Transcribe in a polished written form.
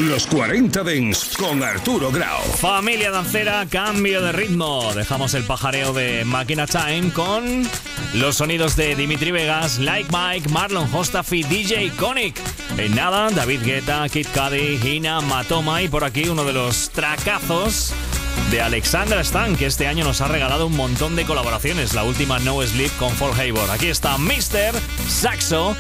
Los 40 Dance con Arturo Grau. Familia dancera, cambio de ritmo. Dejamos el pajareo de Máquina Time con los sonidos de Dimitri Vegas, Like Mike, Marlon Hostafi, DJ Conic. En nada, David Guetta, Kid Cudi, Hina, Matoma y por aquí uno de los tracazos de Alexandra Stan, que este año nos ha regalado un montón de colaboraciones. La última, No Sleep con Paul Hayward. Aquí está Mr. Saxo